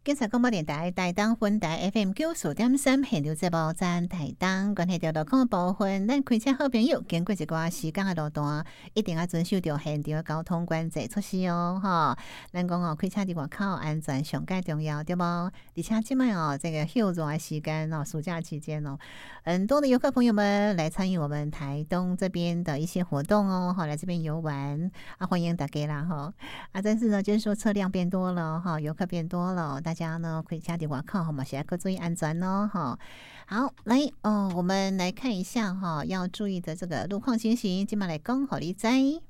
警察广播电台台东分台 FM 94.3现场节目站台东，关系到路况部分，咱开车好朋友经过一寡时间的路段，一定要遵守着现场的交通管制措施哦，哈。咱讲哦，开车伫外口安全上介重要，对不？而且今麦哦，这个休热的时间哦，暑假期间哦，很多的游客朋友们来参与我们台东这边的一些活动哦，哈，来这边游玩啊，欢迎大家啦，哈啊，但是呢，就是说车辆变多了哈，游客变多了，大家呢开车伫外口哈嘛，是要注意安全哦，哈。好，来哦，我们来看一下哈，要注意的这个路况情形，今麦来讲，好你知。